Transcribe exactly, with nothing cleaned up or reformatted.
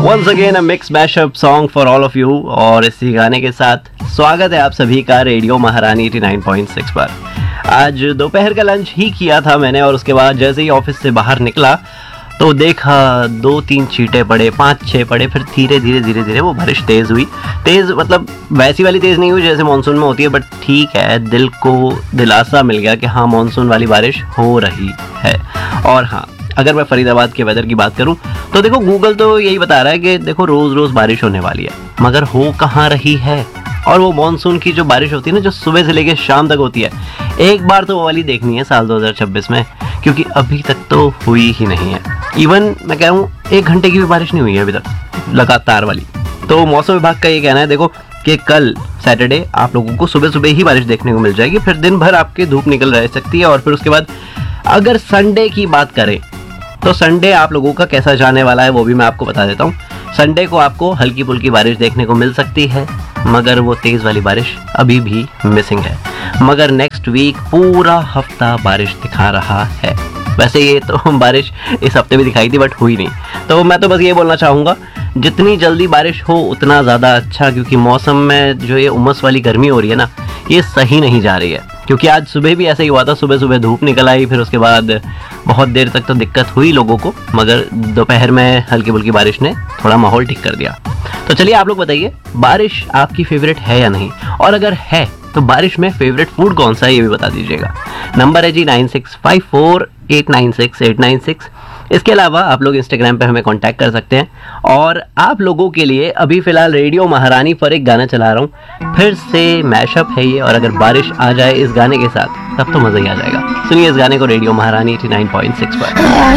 Once again a mix mashup song for all of you और इसी गाने के साथ स्वागत है आप सभी का रेडियो महारानी नवासी पॉइंट सिक्स पर। आज दोपहर का लंच ही किया था मैंने और उसके बाद जैसे ही ऑफिस से बाहर निकला तो देखा दो तीन छींटे पड़े, पाँच छः पड़े, फिर धीरे धीरे धीरे धीरे वो बारिश तेज़ हुई। तेज़ मतलब वैसी वाली तेज़ नहीं हुई जैसे मानसून में होती है, बट ठीक है, दिल को दिलासा मिल गया कि हाँ मानसून वाली बारिश हो रही है। और हाँ, अगर मैं फरीदाबाद के वेदर की बात करूं तो देखो गूगल तो यही बता रहा है कि देखो रोज़ रोज़ बारिश होने वाली है, मगर हो कहाँ रही है। और वो मानसून की जो बारिश होती है ना, जो सुबह से लेकर शाम तक होती है, एक बार तो वो वाली देखनी है साल दो हज़ार छब्बीस में, क्योंकि अभी तक तो हुई ही नहीं है। इवन मैं कह रहा हूँ एक घंटे की भी बारिश नहीं हुई है अभी तक लगातार वाली। तो मौसम विभाग का ये कहना है देखो कि कल सैटरडे आप लोगों को सुबह सुबह ही बारिश देखने को मिल जाएगी, फिर दिन भर आपकी धूप निकल रह सकती है। और फिर उसके बाद अगर संडे की बात करें तो संडे आप लोगों का कैसा जाने वाला है वो भी मैं आपको बता देता हूँ। संडे को आपको हल्की फुल्की बारिश देखने को मिल सकती है, मगर वो तेज़ वाली बारिश अभी भी मिसिंग है। मगर नेक्स्ट वीक पूरा हफ्ता बारिश दिखा रहा है। वैसे ये तो बारिश इस हफ्ते भी दिखाई थी बट हुई नहीं। तो मैं तो बस ये बोलना चाहूँगा जितनी जल्दी बारिश हो उतना ज़्यादा अच्छा, क्योंकि मौसम में जो ये उमस वाली गर्मी हो रही है ना, ये सही नहीं जा रही है। क्योंकि आज सुबह भी ऐसा ही हुआ था, सुबह सुबह धूप निकल आई, फिर उसके बाद बहुत देर तक तो दिक्कत हुई लोगों को, मगर दोपहर में हल्की फुल्की बारिश ने थोड़ा माहौल ठीक कर दिया। तो चलिए आप लोग बताइए, बारिश आपकी फेवरेट है या नहीं, और अगर है तो बारिश में फेवरेट फूड कौन सा है ये भी बता दीजिएगा। नंबर है जी nine six five four eight nine six eight nine six. इसके अलावा आप लोग इंस्टाग्राम पे हमें कांटेक्ट कर सकते हैं। और आप लोगों के लिए अभी फिलहाल रेडियो महारानी पर एक गाना चला रहा हूँ, फिर से मैशअप है ये, और अगर बारिश आ जाए इस गाने के साथ तब तो मज़ा ही आ जाएगा। सुनिए इस गाने को रेडियो महारानी नवासी पॉइंट सिक्स पर।